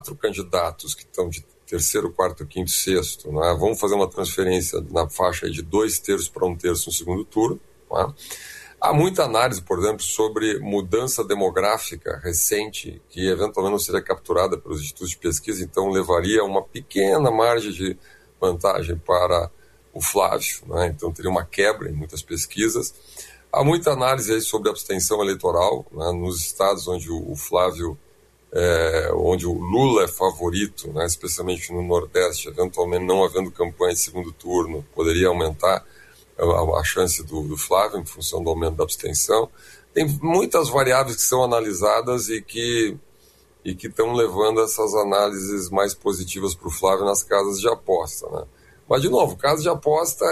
candidatos que estão de terceiro, quarto, quinto, sexto, né, vão fazer uma transferência na faixa de 2/3 para 1/3 no segundo turno. Né. Há muita análise, por exemplo, sobre mudança demográfica recente, que eventualmente não seria capturada pelos institutos de pesquisa, então levaria uma pequena margem de vantagem para o Flávio, né, então teria uma quebra em muitas pesquisas. Há muita análise aí sobre abstenção eleitoral, né, nos estados onde o Flávio onde o Lula é favorito, né, especialmente no Nordeste, eventualmente não havendo campanha de segundo turno, poderia aumentar a chance do Flávio em função do aumento da abstenção. Tem muitas variáveis que são analisadas e que estão levando essas análises mais positivas para o Flávio nas casas de aposta. Né? Mas, de novo, casa de aposta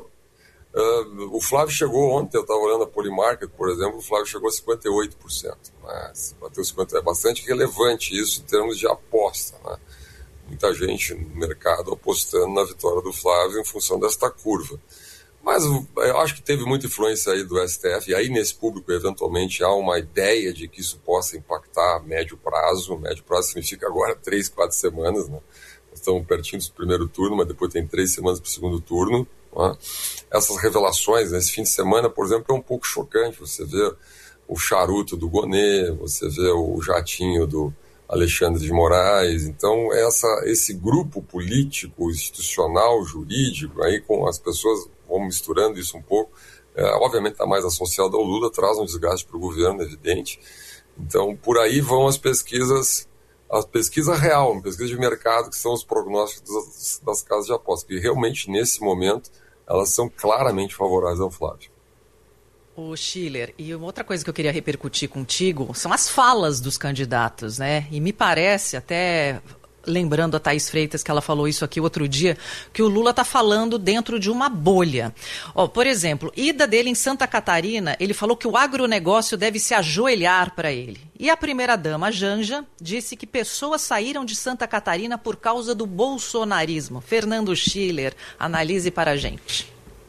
o Flávio chegou ontem, eu estava olhando a Polymarket, por exemplo, o Flávio chegou a 58%. Né? Bateu 50%, é bastante relevante isso em termos de aposta. Né? Muita gente no mercado apostando na vitória do Flávio em função desta curva. Mas eu acho que teve muita influência aí do STF, e aí nesse público, eventualmente, há uma ideia de que isso possa impactar a médio prazo. Médio prazo significa agora 3, 4 semanas, né? Nós estamos pertinho do primeiro turno, mas depois tem 3 semanas para o segundo turno. Né? Essas revelações, nesse fim de semana, por exemplo, é um pouco chocante. Você vê o charuto do Gonê, você vê o jatinho do Alexandre de Moraes. Então, esse grupo político, institucional, jurídico, aí com as pessoas vão misturando isso um pouco, obviamente está mais associado ao Lula, traz um desgaste para o governo, evidente. Então, por aí vão as pesquisas, a pesquisa real, a pesquisa de mercado, que são os prognósticos das casas de apostas, que realmente, nesse momento, elas são claramente favoráveis ao Flávio. O Schiller, e uma outra coisa que eu queria repercutir contigo são as falas dos candidatos, né? E me parece, até lembrando a Thaís Freitas, que ela falou isso aqui outro dia, que o Lula está falando dentro de uma bolha. Por exemplo, ida dele em Santa Catarina, ele falou que o agronegócio deve se ajoelhar para ele. E a primeira-dama, Janja, disse que pessoas saíram de Santa Catarina por causa do bolsonarismo. Fernando Schiller, analise para a gente.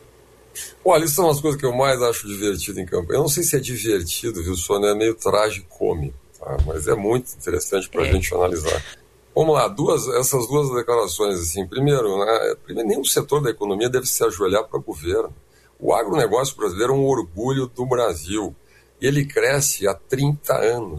Olha, isso são as coisas que eu mais acho divertido em campanha. Eu não sei se é divertido, viu, Sônia? É meio tragicômico, tá? Mas é muito interessante para a gente analisar. Vamos lá, essas duas declarações, assim. Primeiro, né, nenhum setor da economia deve se ajoelhar para o governo. O agronegócio brasileiro é um orgulho do Brasil. Ele cresce há 30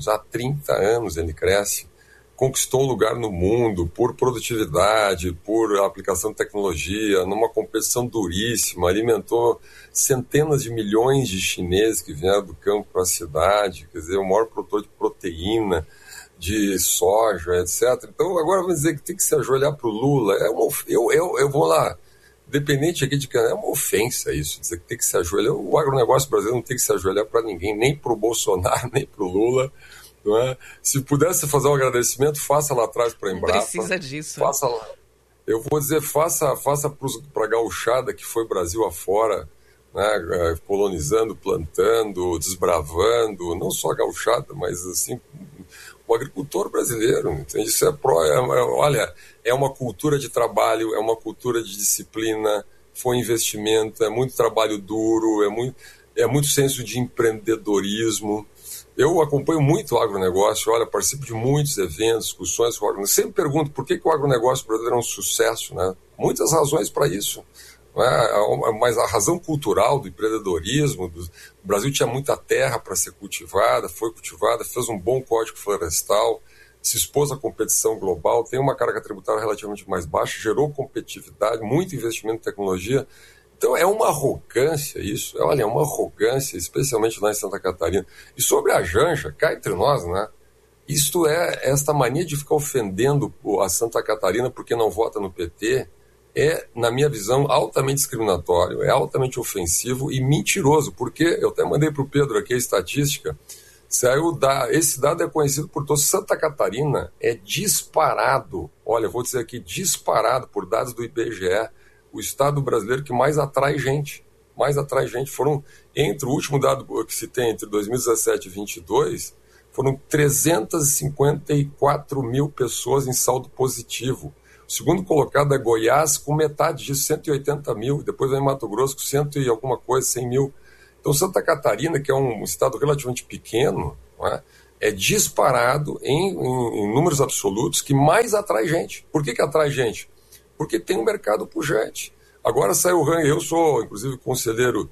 anos ele cresce. Conquistou um lugar no mundo por produtividade, por aplicação de tecnologia, numa competição duríssima, alimentou centenas de milhões de chineses que vieram do campo para a cidade, quer dizer, o maior produtor de proteína, de soja, etc. Então, agora vamos dizer que tem que se ajoelhar para o Lula. Eu vou lá, dependente aqui de que é uma ofensa isso, dizer que tem que se ajoelhar. O agronegócio brasileiro não tem que se ajoelhar para ninguém, nem para o Bolsonaro, nem para o Lula. Não é? Se pudesse fazer um agradecimento, faça lá atrás para a Embrapa. Não precisa disso. Faça lá. Eu vou dizer, faça para a gauchada que foi Brasil afora, né, colonizando, plantando, desbravando, não só a gauchada, mas assim, o agricultor brasileiro, entende? Isso olha, é uma cultura de trabalho, é uma cultura de disciplina, foi investimento, é muito trabalho duro, é muito senso de empreendedorismo. Eu acompanho muito o agronegócio, olha, participo de muitos eventos, discussões com o agronegócio. Sempre pergunto por que o agronegócio brasileiro é um sucesso, né? Muitas razões para isso. Mas a razão cultural do empreendedorismo, o Brasil tinha muita terra para ser cultivada, foi cultivada, fez um bom código florestal, se expôs à competição global, tem uma carga tributária relativamente mais baixa, gerou competitividade, muito investimento em tecnologia. Então é uma arrogância isso, olha, é uma arrogância, especialmente lá em Santa Catarina. E sobre a Janja, cá entre nós, né? Isto é esta mania de ficar ofendendo a Santa Catarina porque não vota no PT, na minha visão, altamente discriminatório, é altamente ofensivo e mentiroso, porque eu até mandei para o Pedro aqui a estatística, esse dado é conhecido por todos. Santa Catarina é disparado, olha, vou dizer aqui, disparado por dados do IBGE, o estado brasileiro que mais atrai gente. Foram, entre o último dado que se tem, entre 2017 e 2022, foram 354 mil pessoas em saldo positivo. O segundo colocado é Goiás, com metade disso, 180 mil. Depois vem Mato Grosso, com 100 e alguma coisa, 100 mil. Então, Santa Catarina, que é um estado relativamente pequeno, não é? é disparado em números absolutos que mais atrai gente. Por que atrai gente? Porque tem um mercado pujante. Agora saiu o ranking, eu sou inclusive conselheiro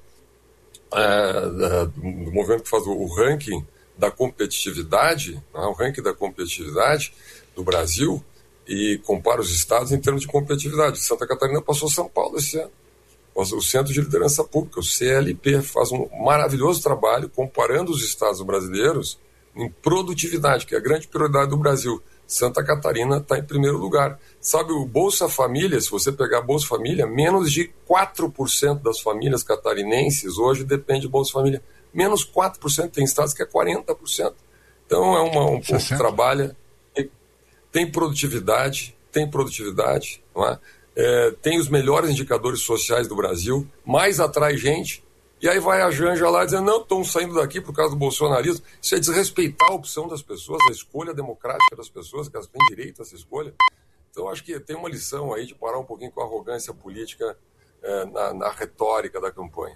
do movimento que faz o ranking da competitividade, o ranking da competitividade do Brasil, e compara os estados em termos de competitividade. Santa Catarina passou São Paulo esse ano. O Centro de Liderança Pública, o CLP, faz um maravilhoso trabalho comparando os estados brasileiros em produtividade, que é a grande prioridade do Brasil. Santa Catarina está em primeiro lugar. Sabe, o Bolsa Família, se você pegar Bolsa Família, menos de 4% das famílias catarinenses hoje depende de Bolsa Família. Menos 4%, tem estados que é 40%. Então é um povo que trabalha, tem produtividade, não é? Tem os melhores indicadores sociais do Brasil, mais atrai gente, e aí vai a Janja lá dizendo, não, estão saindo daqui por causa do bolsonarismo. Isso é desrespeitar a opção das pessoas, a escolha democrática das pessoas, que elas têm direito a essa escolha. Então acho que tem uma lição aí de parar um pouquinho com a arrogância política na retórica da campanha.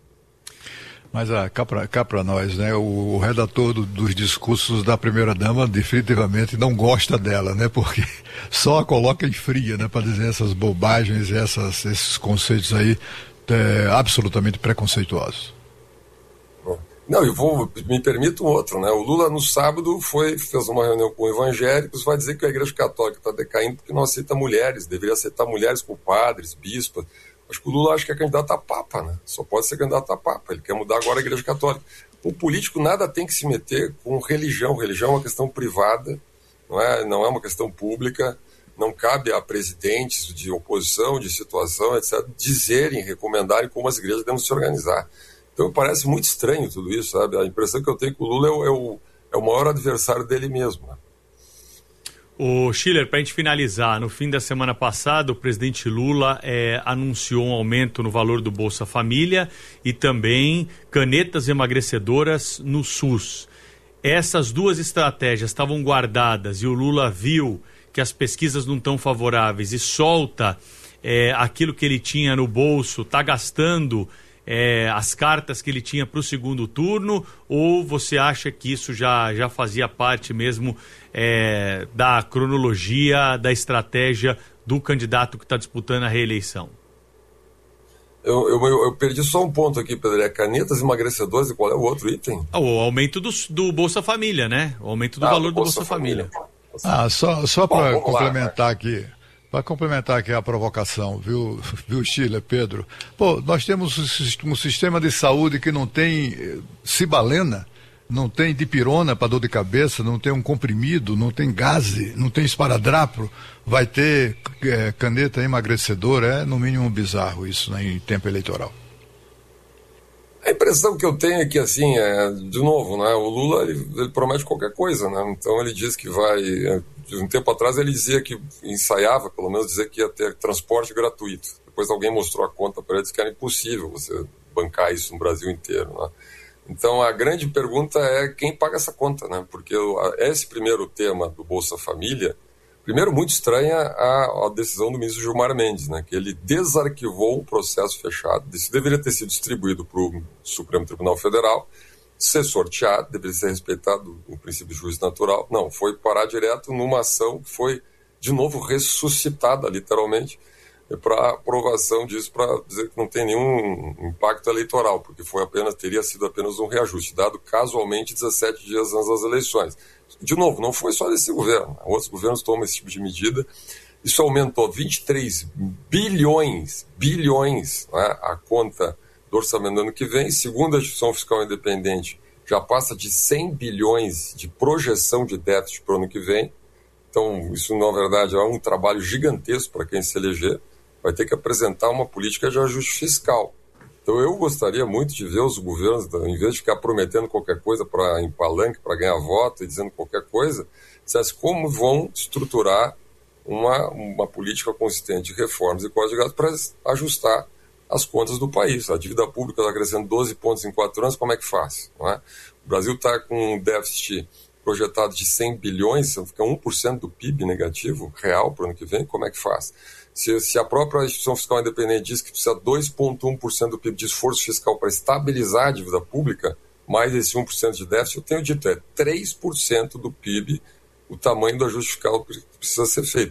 Mas cá para nós, né? O redator dos discursos da primeira-dama definitivamente não gosta dela, né? Porque só a coloca em fria, né? Para dizer essas bobagens, esses conceitos aí absolutamente preconceituosos. Não, me permito um outro, né? O Lula no sábado fez uma reunião com evangélicos, vai dizer que a Igreja Católica está decaindo porque não aceita mulheres, deveria aceitar mulheres como padres, bispas. Acho que o Lula acha que é candidato a Papa, né? Só pode ser candidato a Papa. Ele quer mudar agora a Igreja Católica. O político nada tem que se meter com religião. Religião é uma questão privada, não é uma questão pública. Não cabe a presidentes de oposição, de situação, etc., dizerem, recomendarem como as igrejas devem se organizar. Então parece muito estranho tudo isso, sabe? A impressão que eu tenho que o Lula é o maior adversário dele mesmo, né? O Schiller, para a gente finalizar, no fim da semana passada, o presidente Lula anunciou um aumento no valor do Bolsa Família e também canetas emagrecedoras no SUS. Essas duas estratégias estavam guardadas e o Lula viu que as pesquisas não estão favoráveis e solta aquilo que ele tinha no bolso, está gastando as cartas que ele tinha para o segundo turno, ou você acha que isso já fazia parte mesmo da cronologia, da estratégia do candidato que está disputando a reeleição? Eu perdi só um ponto aqui, Pedro. Canetas emagrecedoras, e qual é o outro item? O aumento do Bolsa Família, né? O aumento do valor do Bolsa Família. Só para complementar aqui. Para complementar aqui a provocação, viu, Schiller, Pedro? Pô, nós temos um sistema de saúde que não tem cibalena, não tem dipirona para dor de cabeça, não tem um comprimido, não tem gaze, não tem esparadrapo, vai ter caneta emagrecedora. É no mínimo bizarro isso, né, em tempo eleitoral. A impressão que eu tenho é que, assim, de novo, né, o Lula ele promete qualquer coisa, né? Então ele diz que vai... Um tempo atrás ele dizia que ensaiava, pelo menos, dizer que ia ter transporte gratuito. Depois alguém mostrou a conta para ele e disse que era impossível você bancar isso no Brasil inteiro, né? Então a grande pergunta é quem paga essa conta, né? Porque esse primeiro tema do Bolsa Família, primeiro muito estranha a decisão do ministro Gilmar Mendes, né? Que ele desarquivou o processo fechado. Isso deveria ter sido distribuído para o Supremo Tribunal Federal, ser sorteado, deveria ser respeitado o princípio de juízo natural. Não, foi parar direto numa ação que foi, de novo, ressuscitada, literalmente, para aprovação disso, para dizer que não tem nenhum impacto eleitoral, porque teria sido apenas um reajuste, dado casualmente 17 dias antes das eleições. De novo, não foi só desse governo, outros governos tomam esse tipo de medida. Isso aumentou 23 bilhões, né, a conta do orçamento do ano que vem. Segundo a Instituição Fiscal Independente, já passa de 100 bilhões de projeção de déficit para o ano que vem. Então, isso, na verdade, é um trabalho gigantesco para quem se eleger. Vai ter que apresentar uma política de ajuste fiscal. Então, eu gostaria muito de ver os governos, em vez de ficar prometendo qualquer coisa em palanque, para ganhar voto e dizendo qualquer coisa, dissesse como vão estruturar uma política consistente de reformas e código de gasto para ajustar as contas do país. A dívida pública está crescendo 12 pontos em 4 anos, como é que faz? Não é? O Brasil está com um déficit projetado de 100 bilhões, fica 1% do PIB negativo, real, para o ano que vem, como é que faz? Se a própria Instituição Fiscal Independente diz que precisa 2,1% do PIB de esforço fiscal para estabilizar a dívida pública, mais esse 1% de déficit, eu tenho dito, é 3% do PIB o tamanho do ajuste fiscal que precisa ser feito.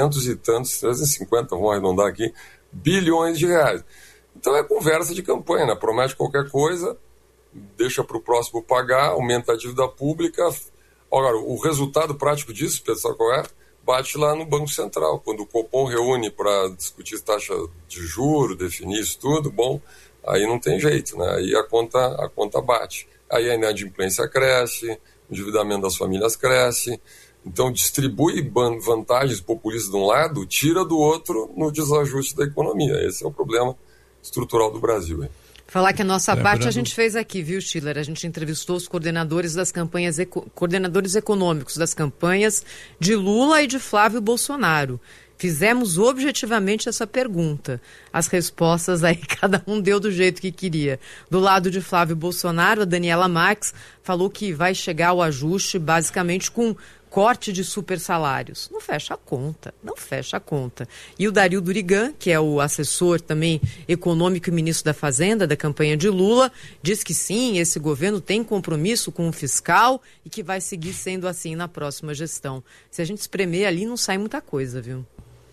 350, vamos arredondar aqui, bilhões de reais. Então é conversa de campanha, né? Promete qualquer coisa, deixa para o próximo pagar, aumenta a dívida pública. Agora, o resultado prático disso, pessoal, qual é? Bate lá no Banco Central. Quando o Copom reúne para discutir taxa de juros, definir isso tudo, bom, aí não tem jeito, né? Aí a conta bate. Aí a inadimplência cresce, o endividamento das famílias cresce. Então distribui vantagens populistas de um lado, tira do outro no desajuste da economia. Esse é o problema estrutural do Brasil. Hein? Falar que a nossa parte a gente fez aqui, viu, Schiller? A gente entrevistou os coordenadores das campanhas, coordenadores econômicos das campanhas de Lula e de Flávio Bolsonaro. Fizemos objetivamente essa pergunta. As respostas aí cada um deu do jeito que queria. Do lado de Flávio Bolsonaro, a Daniela Marques falou que vai chegar ao ajuste basicamente com corte de super salários. Não fecha a conta. E o Dario Durigan, que é o assessor também econômico e ministro da Fazenda da campanha de Lula, diz que sim, esse governo tem compromisso com o fiscal e que vai seguir sendo assim na próxima gestão. Se a gente espremer ali, não sai muita coisa, viu?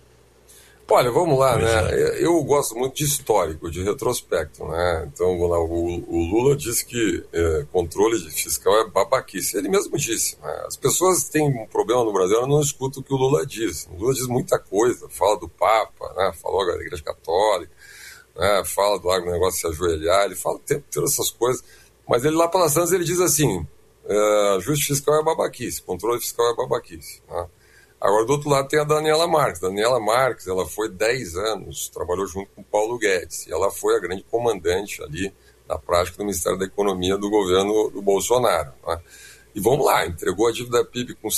Olha, vamos lá, né? Eu gosto muito de histórico, de retrospecto, né? Então, o Lula disse que controle fiscal é babaquice. Ele mesmo disse, né? As pessoas têm um problema no Brasil, elas não escutam o que o Lula diz. O Lula diz muita coisa, fala do Papa, né? Falou da Igreja Católica, né? Fala do agronegócio se ajoelhar, ele fala o tempo inteiro essas coisas. Mas ele lá pelas tantas, ele diz assim, ajuste fiscal é babaquice, controle fiscal é babaquice, né? Agora, do outro lado, tem a Daniela Marques. Daniela Marques, ela foi 10 anos, trabalhou junto com o Paulo Guedes, e ela foi a grande comandante ali, na prática, do Ministério da Economia do governo do Bolsonaro, né? E vamos lá, entregou a dívida PIB com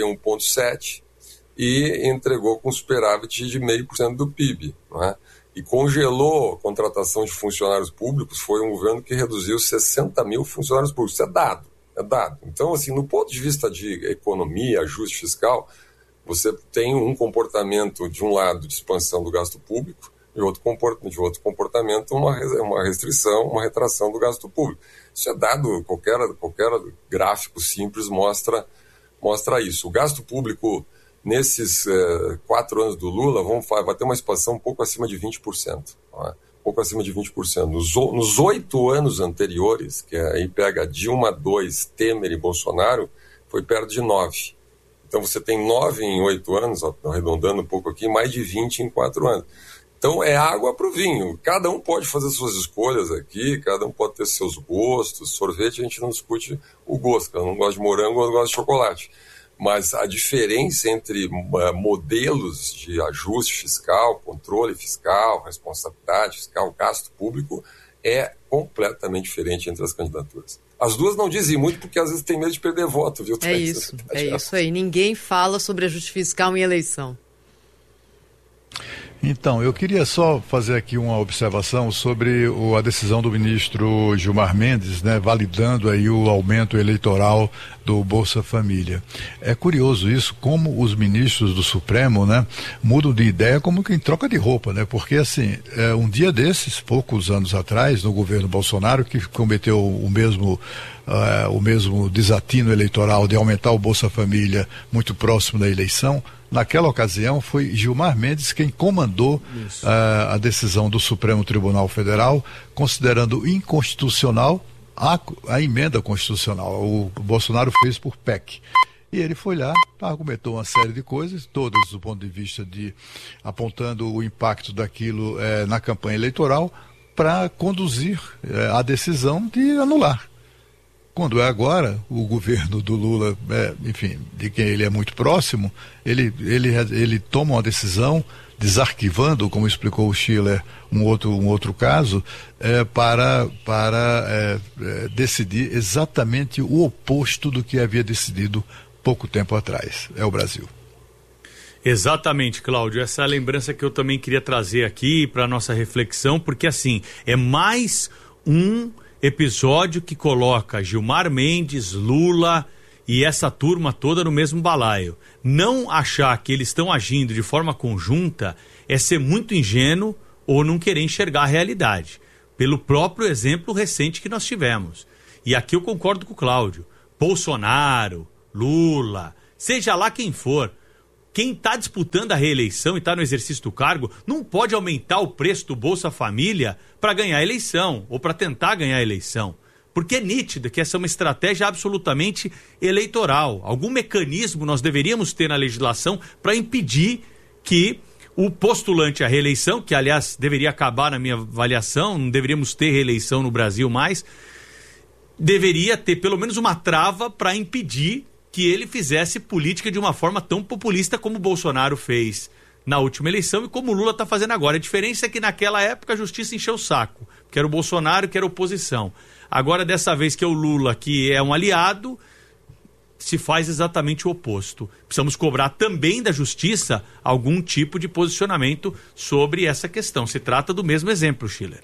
71,7% e entregou com superávit de 0,5% do PIB, né? E congelou a contratação de funcionários públicos. Foi um governo que reduziu 60 mil funcionários públicos. Isso é dado. Então, assim, no ponto de vista de economia, ajuste fiscal, você tem um comportamento, de um lado, de expansão do gasto público, de outro comportamento, uma restrição, uma retração do gasto público. Isso é dado, qualquer gráfico simples mostra isso. O gasto público, nesses 4 anos do Lula, vai ter uma expansão um pouco acima de 20%. Né? Pouco acima de 20%. Nos 8 anos anteriores, que aí pega Dilma 2, Temer e Bolsonaro, foi perto de 9%. Então você tem 9 em 8 anos, arredondando um pouco aqui, mais de 20 em 4 anos. Então é água para o vinho. Cada um pode fazer suas escolhas aqui, cada um pode ter seus gostos. Sorvete a gente não discute o gosto, cada um gosta de morango, outro gosta de chocolate. Mas a diferença entre modelos de ajuste fiscal, controle fiscal, responsabilidade fiscal, gasto público, é completamente diferente entre as candidaturas. As duas não dizem muito porque às vezes tem medo de perder voto, viu? É isso aí. Ninguém fala sobre ajuste fiscal em eleição. Então, eu queria só fazer aqui uma observação sobre a decisão do ministro Gilmar Mendes, né, validando aí o aumento eleitoral do Bolsa Família. É curioso isso, como os ministros do Supremo, né, mudam de ideia como quem troca de roupa, né, porque assim, um dia desses, poucos anos atrás, no governo Bolsonaro, que cometeu o mesmo desatino eleitoral de aumentar o Bolsa Família muito próximo da eleição. Naquela ocasião foi Gilmar Mendes quem comandou a decisão do Supremo Tribunal Federal, considerando inconstitucional a emenda constitucional. O Bolsonaro fez por PEC. E ele foi lá, argumentou uma série de coisas, todas do ponto de vista de apontando o impacto daquilo na campanha eleitoral, para conduzir a decisão de anular. Quando é agora, o governo do Lula, enfim, de quem ele é muito próximo, ele toma uma decisão desarquivando, como explicou o Schiller, um outro caso, para decidir exatamente o oposto do que havia decidido pouco tempo atrás. É o Brasil. Exatamente, Cláudio. Essa é a lembrança que eu também queria trazer aqui para a nossa reflexão, porque assim, é mais um episódio que coloca Gilmar Mendes, Lula e essa turma toda no mesmo balaio. Não achar que eles estão agindo de forma conjunta é ser muito ingênuo ou não querer enxergar a realidade, pelo próprio exemplo recente que nós tivemos. E aqui eu concordo com o Cláudio. Bolsonaro, Lula, seja lá quem for, quem está disputando a reeleição e está no exercício do cargo não pode aumentar o preço do Bolsa Família para ganhar a eleição ou para tentar ganhar a eleição. Porque é nítido que essa é uma estratégia absolutamente eleitoral. Algum mecanismo nós deveríamos ter na legislação para impedir que o postulante à reeleição, que aliás deveria acabar na minha avaliação, não deveríamos ter reeleição no Brasil mais, deveria ter pelo menos uma trava para impedir que ele fizesse política de uma forma tão populista como o Bolsonaro fez na última eleição e como o Lula está fazendo agora. A diferença é que naquela época a justiça encheu o saco, que era o Bolsonaro, que era a oposição. Agora, dessa vez que é o Lula, que é um aliado, se faz exatamente o oposto. Precisamos cobrar também da justiça algum tipo de posicionamento sobre essa questão. Se trata do mesmo exemplo, Schiller.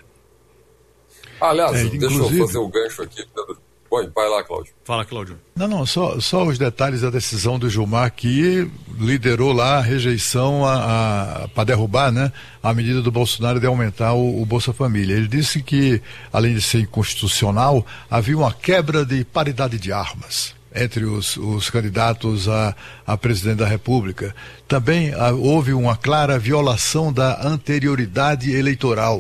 Aliás, deixa eu fazer o gancho aqui, Pedro. Vai lá, Cláudio. Fala, Cláudio. Não, só os detalhes da decisão do Gilmar, que liderou lá a rejeição para derrubar, né, a medida do Bolsonaro de aumentar o Bolsa Família. Ele disse que, além de ser inconstitucional, havia uma quebra de paridade de armas entre os candidatos a presidente da República. Também houve uma clara violação da anterioridade eleitoral.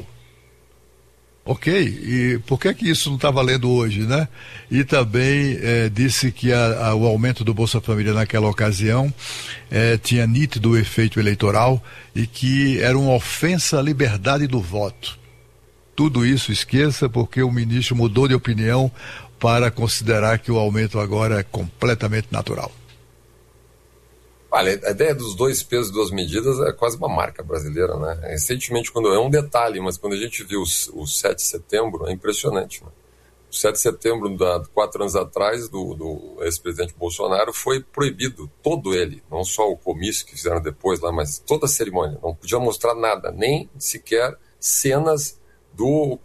Ok, e por que isso não está valendo hoje, né? E também disse que o aumento do Bolsa Família naquela ocasião tinha nítido efeito eleitoral e que era uma ofensa à liberdade do voto. Tudo isso esqueça, porque o ministro mudou de opinião para considerar que o aumento agora é completamente natural. Olha, a ideia dos 2 pesos, 2 medidas é quase uma marca brasileira, né? Recentemente, é um detalhe, mas quando a gente viu o 7 de setembro, é impressionante, né? O 7 de setembro, 4 anos atrás, do ex-presidente Bolsonaro, foi proibido, todo ele, não só o comício que fizeram depois lá, mas toda a cerimônia. Não podia mostrar nada, nem sequer cenas do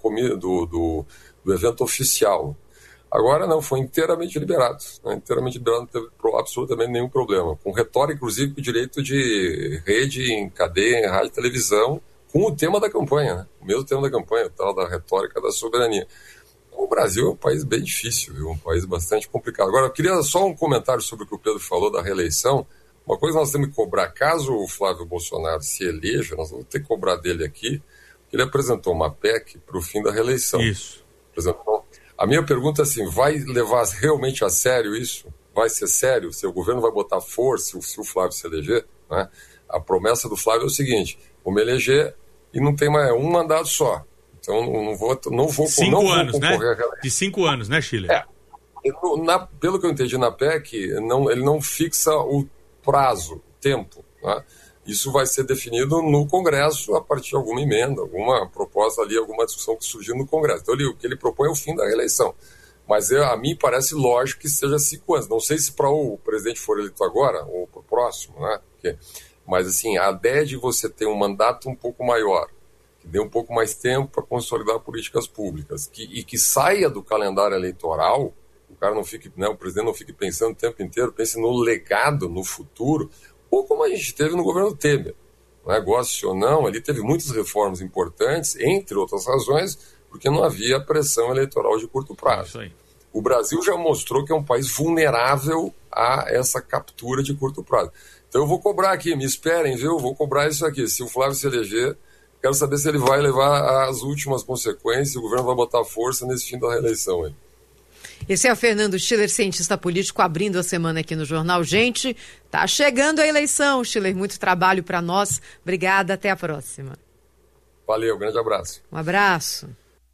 evento oficial. Agora não, foi inteiramente liberado. Né? Inteiramente liberado, não teve absolutamente nenhum problema. Com retórica, inclusive, com o direito de rede em cadeia, em rádio e televisão, com o tema da campanha, né? O mesmo tema da campanha, o tal da retórica da soberania. O Brasil é um país bem difícil, viu? Um país bastante complicado. Agora, eu queria só um comentário sobre o que o Pedro falou da reeleição. Uma coisa nós temos que cobrar, caso o Flávio Bolsonaro se eleja, nós vamos ter que cobrar dele aqui, que ele apresentou uma PEC para o fim da reeleição. Isso. Apresentou. A minha pergunta é assim, vai levar realmente a sério isso? Vai ser sério? Se o governo vai botar força se o Flávio se eleger? Né? A promessa do Flávio é o seguinte, vou me eleger e não tem mais um mandato só. Então não vou 5 anos, concorrer né? à reeleição. De 5 anos, né, Schiller? Pelo que eu entendi na PEC, ele não fixa o prazo, o tempo, né? Isso vai ser definido no Congresso a partir de alguma emenda, alguma proposta ali, alguma discussão que surgiu no Congresso. Então, o que ele propõe é o fim da reeleição. Mas a mim parece lógico que seja 5 anos. Não sei se para o presidente for eleito agora ou para o próximo, né? Mas, assim, a ideia de você ter um mandato um pouco maior, que dê um pouco mais tempo para consolidar políticas públicas, e que saia do calendário eleitoral, o cara não fique, né, o presidente não fique pensando o tempo inteiro, pense no legado, no futuro, ou como a gente teve no governo Temer. Né? Goste ou não, ele teve muitas reformas importantes, entre outras razões, porque não havia pressão eleitoral de curto prazo. O Brasil já mostrou que é um país vulnerável a essa captura de curto prazo. Então eu vou cobrar aqui, me esperem, viu? Vou cobrar isso aqui. Se o Flávio se eleger, quero saber se ele vai levar as últimas consequências, o governo vai botar força nesse fim da reeleição aí. Esse é o Fernando Schiller, cientista político, abrindo a semana aqui no Jornal. Gente, tá chegando a eleição, Schiller, muito trabalho para nós. Obrigada, até a próxima. Valeu, grande abraço. Um abraço.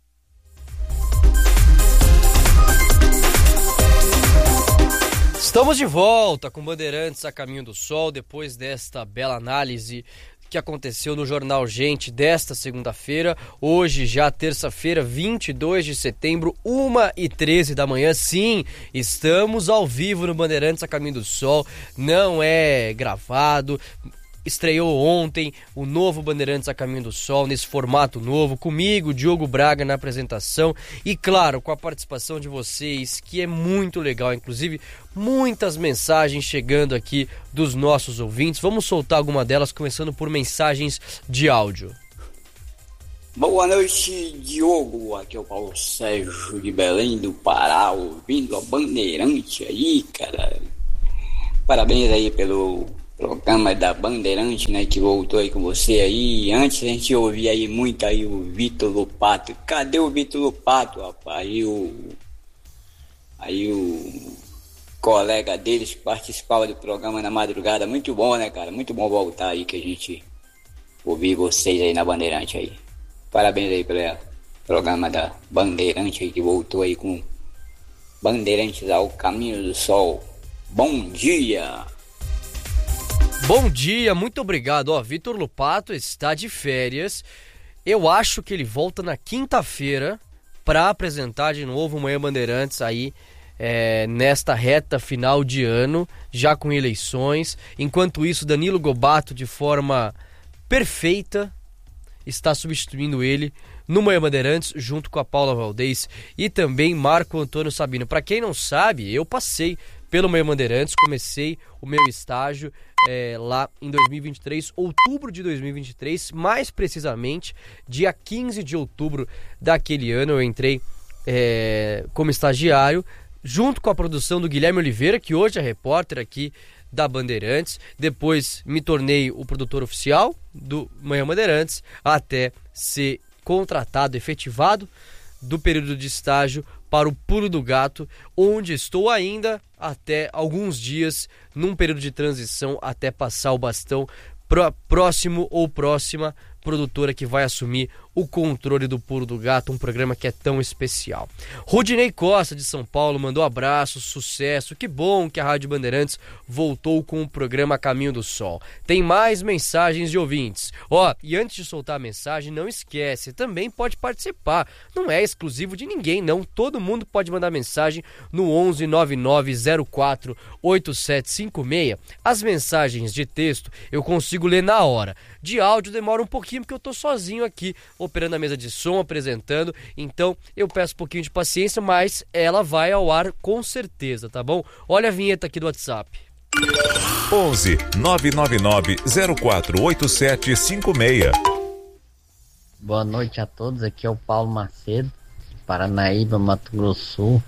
Estamos de volta com Bandeirantes a Caminho do Sol, depois desta bela análise que aconteceu no Jornal Gente desta segunda-feira. Hoje, já terça-feira, 22 de setembro, 1h13 da manhã. Sim, estamos ao vivo no Bandeirantes a Caminho do Sol. Não é gravado. Estreou ontem o novo Bandeirantes a Caminho do Sol, nesse formato novo, comigo, Diogo Braga, na apresentação e, claro, com a participação de vocês, que é muito legal, inclusive muitas mensagens chegando aqui dos nossos ouvintes. Vamos soltar alguma delas, começando por mensagens de áudio. Boa noite, Diogo. Aqui é o Paulo Sérgio de Belém do Pará, ouvindo a Bandeirante aí, cara. Parabéns aí pelo programa da Bandeirante, né, que voltou aí com você aí. Antes a gente ouvia aí muito aí o Vitor Lupato. Cadê o Vitor Lupato, rapaz? Aí o colega deles que participava do programa na madrugada. Muito bom, né, cara? Muito bom voltar aí, que a gente ouvir vocês aí na Bandeirante aí. Parabéns aí pelo programa da Bandeirante aí, que voltou aí com Bandeirantes ao Caminho do Sol. Bom dia! Bom dia, muito obrigado. Ó, Vitor Lupato está de férias. Eu acho que ele volta na quinta-feira para apresentar de novo o Manhã Bandeirantes aí nesta reta final de ano, já com eleições. Enquanto isso, Danilo Gobato, de forma perfeita, está substituindo ele no Manhã Bandeirantes, junto com a Paula Valdez e também Marco Antônio Sabino. Para quem não sabe, eu passei pelo Manhã Bandeirantes, comecei o meu estágio lá em 2023, outubro de 2023, mais precisamente, dia 15 de outubro daquele ano, eu entrei como estagiário, junto com a produção do Guilherme Oliveira, que hoje é repórter aqui da Bandeirantes. Depois me tornei o produtor oficial do Manhã Bandeirantes, até ser contratado, efetivado do período de estágio para o Pulo do Gato, onde estou ainda até alguns dias, num período de transição, até passar o bastão para próximo ou próxima produtora que vai assumir o controle do Pulo do Gato, um programa que é tão especial. Rudinei Costa, de São Paulo, mandou abraço, sucesso. Que bom que a Rádio Bandeirantes voltou com o programa Caminho do Sol. Tem mais mensagens de ouvintes. Ó, e antes de soltar a mensagem, não esquece, também pode participar. Não é exclusivo de ninguém, não. Todo mundo pode mandar mensagem no 11 99 04 8756. As mensagens de texto eu consigo ler na hora. De áudio demora um pouquinho, porque eu tô sozinho aqui, operando a mesa de som, apresentando, então eu peço um pouquinho de paciência, mas ela vai ao ar com certeza, tá bom? Olha a vinheta aqui do WhatsApp. 11 999 04 8756. Boa noite a todos, aqui é o Paulo Macedo, Paranaíba, Mato Grosso do Sul.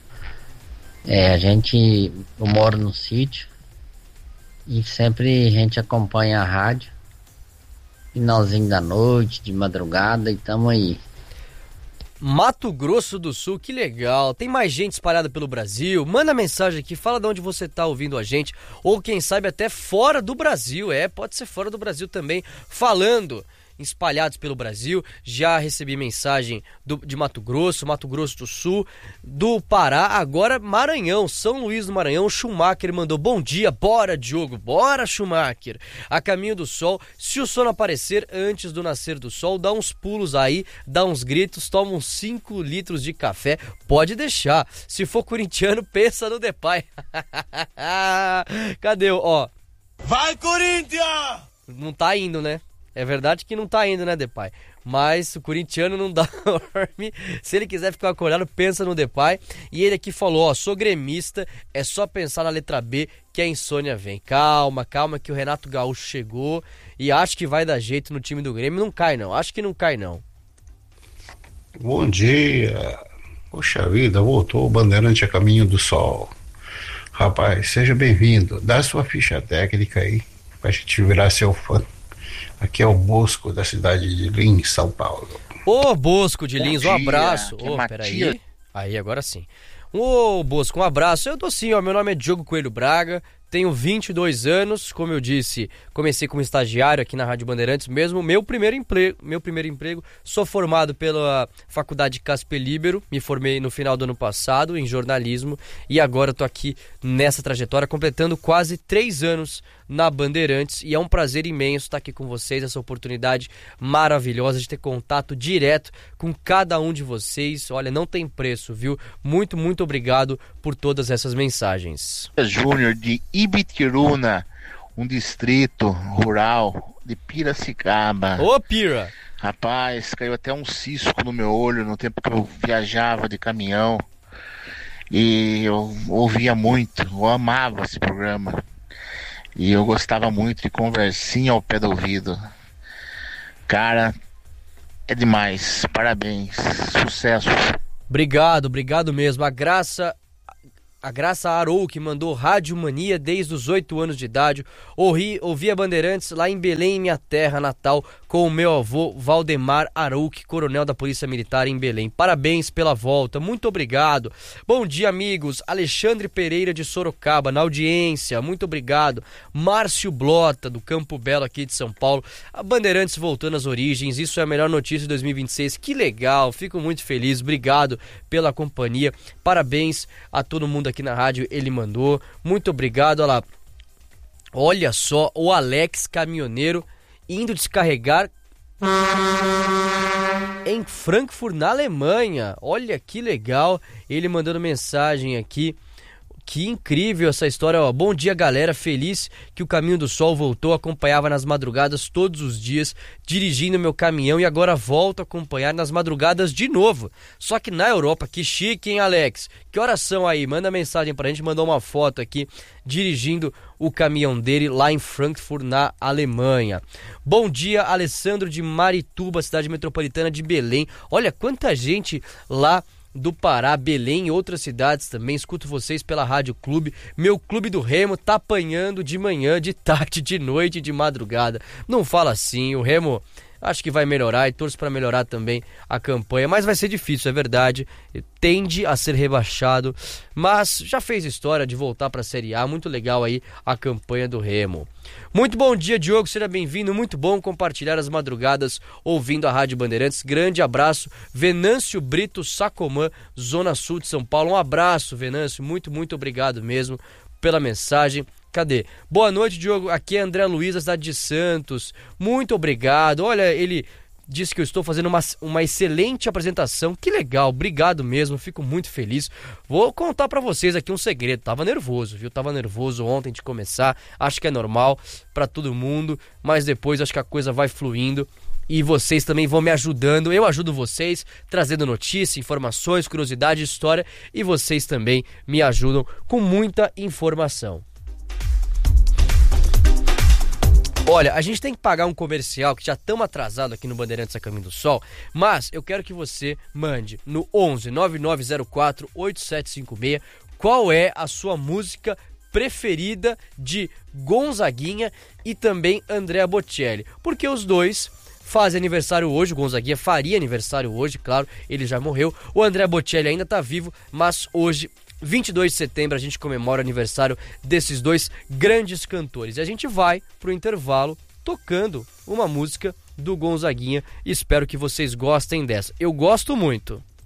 Eu moro no sítio e sempre a gente acompanha a rádio, finalzinho da noite, de madrugada, e tamo aí. Mato Grosso do Sul, que legal. Tem mais gente espalhada pelo Brasil. Manda mensagem aqui, fala de onde você tá ouvindo a gente, ou quem sabe até fora do Brasil. Pode ser fora do Brasil também, falando, espalhados pelo Brasil. Já recebi mensagem de Mato Grosso do Sul, do Pará, agora Maranhão, São Luís do Maranhão. Schumacher mandou: bom dia, bora Diogo, bora Schumacher. A Caminho do Sol, se o sol não aparecer antes do nascer do sol, dá uns pulos aí, dá uns gritos, toma uns 5 litros de café, pode deixar. Se for corintiano, pensa no Depay. Cadê ó? Vai, Corinthians! Não tá indo, né? É verdade que não tá indo, né, Depay? Mas o corintiano não dorme. Se ele quiser ficar acordado, pensa no Depay. E ele aqui falou, sou gremista, é só pensar na letra B que a insônia vem. Calma, que o Renato Gaúcho chegou e acho que vai dar jeito no time do Grêmio. Não cai não, acho que não cai não. Bom dia. Poxa vida, voltou o Bandeirante a Caminho do Sol. Rapaz, seja bem-vindo. Dá sua ficha técnica aí, pra gente virar seu fã. Aqui é o Bosco, da cidade de Lins, São Paulo. Ô, Bosco de Lins, um abraço. Peraí. Aí, agora sim. Ô, Bosco, um abraço. Eu tô sim, meu nome é Diogo Coelho Braga, tenho 22 anos, como eu disse, comecei como estagiário aqui na Rádio Bandeirantes mesmo, meu primeiro emprego, sou formado pela Faculdade Casper Libero, me formei no final do ano passado em jornalismo e agora tô aqui nessa trajetória, completando quase 3 anos na Bandeirantes, e é um prazer imenso estar aqui com vocês, essa oportunidade maravilhosa de ter contato direto com cada um de vocês. Olha, não tem preço, viu? Muito, muito obrigado por todas essas mensagens. Júnior de Ibitiruna, um distrito rural de Piracicaba. Ô, Pira! Rapaz, caiu até um cisco no meu olho no tempo que eu viajava de caminhão e eu ouvia muito, eu amava esse programa. E eu gostava muito de conversinha ao pé do ouvido. Cara, é demais. Parabéns, sucesso. Obrigado mesmo. A Graça Arouque mandou Rádio Mania desde os 8 anos de idade. Ouvia Bandeirantes lá em Belém, minha terra natal, com o meu avô Valdemar Arouque, coronel da Polícia Militar em Belém. Parabéns pela volta, muito obrigado. Bom dia, amigos. Alexandre Pereira de Sorocaba, na audiência, muito obrigado. Márcio Blota, do Campo Belo aqui de São Paulo. A Bandeirantes voltando às origens, isso é a melhor notícia de 2026. Que legal, fico muito feliz. Obrigado pela companhia. Parabéns a todo mundo aqui na rádio, ele mandou. Muito obrigado, olha lá. Olha só, o Alex caminhoneiro indo descarregar em Frankfurt, na Alemanha. Olha que legal, ele mandando mensagem aqui. Que incrível essa história, ó. Bom dia, galera, feliz que o Caminho do Sol voltou, acompanhava nas madrugadas todos os dias, dirigindo meu caminhão, e agora volto a acompanhar nas madrugadas de novo. Só que na Europa, que chique, hein, Alex? Que horas são aí? Manda mensagem pra gente, mandou uma foto aqui, dirigindo o caminhão dele lá em Frankfurt, na Alemanha. Bom dia, Alessandro de Marituba, cidade metropolitana de Belém. Olha quanta gente lá do Pará, Belém e outras cidades também. Escuto vocês pela Rádio Clube. Meu clube do Remo tá apanhando de manhã, de tarde, de noite, de madrugada. Não fala assim, o Remo acho que vai melhorar e torço para melhorar também a campanha, mas vai ser difícil, é verdade, tende a ser rebaixado, mas já fez história de voltar para a Série A, muito legal aí a campanha do Remo. Muito bom dia, Diogo, seja bem-vindo, muito bom compartilhar as madrugadas ouvindo a Rádio Bandeirantes. Grande abraço, Venâncio Brito Sacomã, Zona Sul de São Paulo. Um abraço, Venâncio, muito obrigado mesmo pela mensagem. Cadê? Boa noite, Diogo. Aqui é André Luiz, da cidade de Santos. Muito obrigado. Olha, ele disse que eu estou fazendo uma excelente apresentação. Que legal, obrigado mesmo, fico muito feliz. Vou contar pra vocês aqui um segredo. Tava nervoso, viu? Tava nervoso ontem de começar. Acho que é normal pra todo mundo, mas depois acho que a coisa vai fluindo. E vocês também vão me ajudando, eu ajudo vocês, trazendo notícia, informações, curiosidade, história. E vocês também me ajudam com muita informação. Olha, a gente tem que pagar um comercial, que já estamos atrasados aqui no Bandeirantes a Caminho do Sol, mas eu quero que você mande no 11 9904 8756 qual é a sua música preferida de Gonzaguinha e também Andrea Bocelli, porque os dois fazem aniversário hoje. O Gonzaguinha faria aniversário hoje, claro, ele já morreu, o Andrea Bocelli ainda está vivo, mas hoje, 22 de setembro, a gente comemora o aniversário desses dois grandes cantores. E a gente vai pro intervalo tocando uma música do Gonzaguinha. Espero que vocês gostem dessa. Eu gosto muito.